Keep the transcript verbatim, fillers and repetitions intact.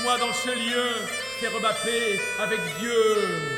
dois dans ce lieu faire ma paix avec Dieu.